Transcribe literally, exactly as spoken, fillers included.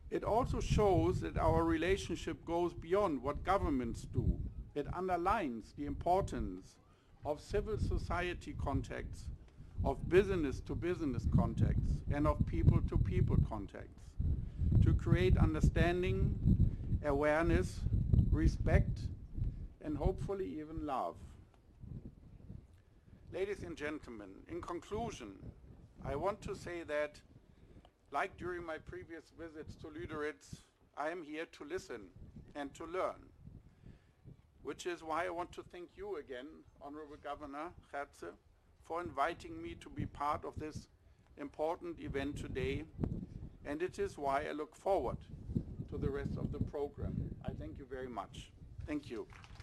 It also shows that our relationship goes beyond what governments do. It underlines the importance of civil society contacts, of business-to-business contacts, and of people-to-people contacts, to create understanding, awareness, respect, and hopefully even love. Ladies and gentlemen, in conclusion, I want to say that, like during my previous visits to Lüderitz, I am here to listen and to learn, which is why I want to thank you again, Honorable Governor Herze, for inviting me to be part of this important event today, and it is why I look forward to the rest of the program. I thank you very much. Thank you.